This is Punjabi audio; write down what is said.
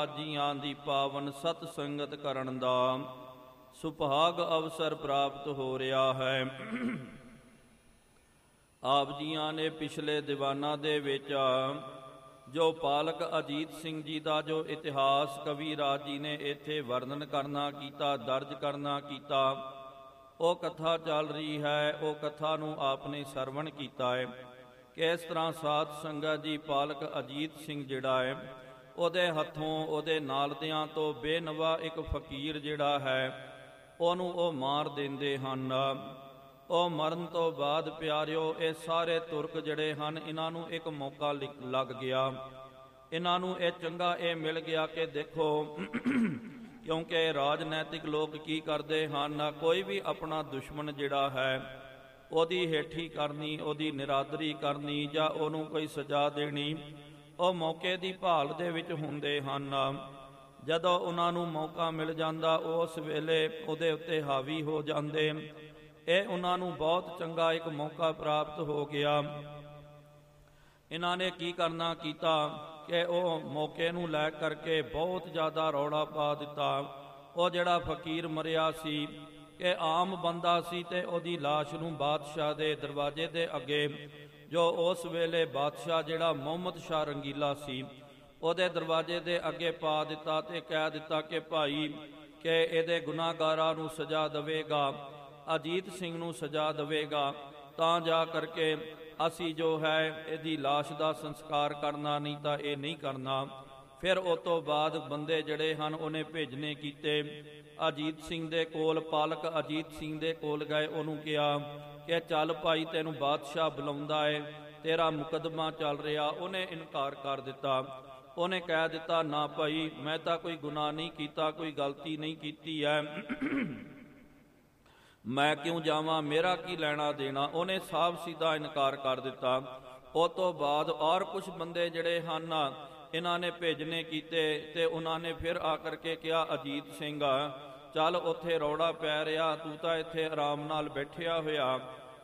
ਜੀਆਂ ਦੀ ਪਾਵਨ ਸਤ ਸੰਗਤ ਕਰਨ ਦਾ ਸੁਭਾਗ ਅਵਸਰ ਪ੍ਰਾਪਤ ਹੋ ਰਿਹਾ ਹੈ। ਆਪ ਜੀਆਂ ਨੇ ਪਿਛਲੇ ਦੀਵਾਨਾਂ ਦੇ ਵਿੱਚ ਜੋ ਪਾਲਕ ਅਜੀਤ ਸਿੰਘ ਜੀ ਦਾ ਜੋ ਇਤਿਹਾਸ ਕਵੀ ਰਾਜ ਜੀ ਨੇ ਇੱਥੇ ਵਰਣਨ ਕਰਨਾ ਕੀਤਾ, ਦਰਜ ਕਰਨਾ ਕੀਤਾ, ਉਹ ਕਥਾ ਚੱਲ ਰਹੀ ਹੈ। ਉਹ ਕਥਾ ਨੂੰ ਆਪ ਨੇ ਸਰਵਣ ਕੀਤਾ ਹੈ ਕਿ ਇਸ ਤਰ੍ਹਾਂ ਸਾਧ ਸੰਗਤ ਜੀ ਪਾਲਕ ਅਜੀਤ ਸਿੰਘ ਜਿਹੜਾ ਹੈ ਉਹਦੇ ਹੱਥੋਂ, ਉਹਦੇ ਨਾਲਦਿਆਂ ਤੋਂ ਬੇਨਵਾ ਇੱਕ ਫਕੀਰ ਜਿਹੜਾ ਹੈ ਉਹਨੂੰ ਉਹ ਮਾਰ ਦਿੰਦੇ ਹਨ। ਉਹ ਮਰਨ ਤੋਂ ਬਾਅਦ ਪਿਆਰਿਓ ਇਹ ਸਾਰੇ ਤੁਰਕ ਜਿਹੜੇ ਹਨ ਇਹਨਾਂ ਨੂੰ ਇੱਕ ਮੌਕਾ ਲੱਗ ਗਿਆ। ਇਹਨਾਂ ਨੂੰ ਇਹ ਚੰਗਾ ਇਹ ਮਿਲ ਗਿਆ ਕਿ ਦੇਖੋ ਕਿਉਂਕਿ ਰਾਜਨੈਤਿਕ ਲੋਕ ਕੀ ਕਰਦੇ ਹਨ, ਕੋਈ ਵੀ ਆਪਣਾ ਦੁਸ਼ਮਣ ਜਿਹੜਾ ਹੈ ਉਹਦੀ ਹੇਠੀ ਕਰਨੀ, ਉਹਦੀ ਨਿਰਾਦਰੀ ਕਰਨੀ ਜਾਂ ਉਹਨੂੰ ਕੋਈ ਸਜ਼ਾ ਦੇਣੀ, ਉਹ ਮੌਕੇ ਦੀ ਭਾਲ ਦੇ ਵਿੱਚ ਹੁੰਦੇ ਹਨ। ਜਦੋਂ ਉਹਨਾਂ ਨੂੰ ਮੌਕਾ ਮਿਲ ਜਾਂਦਾ ਉਸ ਵੇਲੇ ਉਹਦੇ ਉੱਤੇ ਹਾਵੀ ਹੋ ਜਾਂਦੇ। ਇਹ ਉਹਨਾਂ ਨੂੰ ਬਹੁਤ ਚੰਗਾ ਇੱਕ ਮੌਕਾ ਪ੍ਰਾਪਤ ਹੋ ਗਿਆ। ਇਹਨਾਂ ਨੇ ਕੀ ਕਰਨਾ ਕੀਤਾ ਕਿ ਉਹ ਮੌਕੇ ਨੂੰ ਲੈ ਕਰਕੇ ਬਹੁਤ ਜ਼ਿਆਦਾ ਰੌਲਾ ਪਾ ਦਿੱਤਾ। ਉਹ ਜਿਹੜਾ ਫਕੀਰ ਮਰਿਆ ਸੀ ਕਿ ਆਮ ਬੰਦਾ ਸੀ ਤੇ ਉਹਦੀ ਲਾਸ਼ ਨੂੰ ਬਾਦਸ਼ਾਹ ਦੇ ਦਰਵਾਜ਼ੇ ਦੇ ਅੱਗੇ, ਜੋ ਉਸ ਵੇਲੇ ਬਾਦਸ਼ਾਹ ਜਿਹੜਾ ਮੁਹੰਮਦ ਸ਼ਾਹ ਰੰਗੀਲਾ ਸੀ, ਉਹਦੇ ਦਰਵਾਜ਼ੇ ਦੇ ਅੱਗੇ ਪਾ ਦਿੱਤਾ ਤੇ ਕਹਿ ਦਿੱਤਾ ਕਿ ਭਾਈ ਕਿ ਇਹਦੇ ਗੁਨਾਹਗਾਰਾਂ ਨੂੰ ਸਜ਼ਾ ਦੇਵੇਗਾ, ਅਜੀਤ ਸਿੰਘ ਨੂੰ ਸਜ਼ਾ ਦੇਵੇਗਾ, ਤਾਂ ਜਾ ਕਰਕੇ ਅਸੀਂ ਜੋ ਹੈ ਇਹਦੀ ਲਾਸ਼ ਦਾ ਸੰਸਕਾਰ ਕਰਨਾ, ਨਹੀਂ ਤਾਂ ਇਹ ਨਹੀਂ ਕਰਨਾ। ਫਿਰ ਉਸ ਤੋਂ ਬਾਅਦ ਬੰਦੇ ਜਿਹੜੇ ਹਨ ਉਹਨੇ ਭੇਜਣੇ ਕੀਤੇ ਅਜੀਤ ਸਿੰਘ ਦੇ ਕੋਲ। ਪਾਲਕ ਅਜੀਤ ਸਿੰਘ ਦੇ ਕੋਲ ਗਏ, ਉਹਨੂੰ ਕਿਹਾ ਕਿ ਚੱਲ ਭਾਈ ਤੈਨੂੰ ਬਾਦਸ਼ਾਹ ਬੁਲਾਉਂਦਾ ਹੈ, ਤੇਰਾ ਮੁਕੱਦਮਾ ਚੱਲ ਰਿਹਾ। ਉਹਨੇ ਇਨਕਾਰ ਕਰ ਦਿੱਤਾ। ਉਹਨੇ ਕਹਿ ਦਿੱਤਾ ਨਾ ਭਾਈ ਮੈਂ ਤਾਂ ਕੋਈ ਗੁਨਾਹ ਨਹੀਂ ਕੀਤਾ, ਕੋਈ ਗਲਤੀ ਨਹੀਂ ਕੀਤੀ ਹੈ, ਮੈਂ ਕਿਉਂ ਜਾਵਾਂ, ਮੇਰਾ ਕੀ ਲੈਣਾ ਦੇਣਾ। ਉਹਨੇ ਸਾਫ਼ ਸਿੱਧਾ ਇਨਕਾਰ ਕਰ ਦਿੱਤਾ। ਉਹ ਤੋਂ ਬਾਅਦ ਔਰ ਕੁਝ ਬੰਦੇ ਜਿਹੜੇ ਹਨ ਇਹਨਾਂ ਨੇ ਭੇਜਣੇ ਕੀਤੇ ਤੇ ਉਹਨਾਂ ਨੇ ਫਿਰ ਆ ਕਰਕੇ ਕਿਹਾ ਅਜੀਤ ਸਿੰਘ ਚੱਲ ਉੱਥੇ ਰੌਲਾ ਪੈ ਰਿਹਾ, ਤੂੰ ਤਾਂ ਇੱਥੇ ਆਰਾਮ ਨਾਲ ਬੈਠਿਆ ਹੋਇਆ,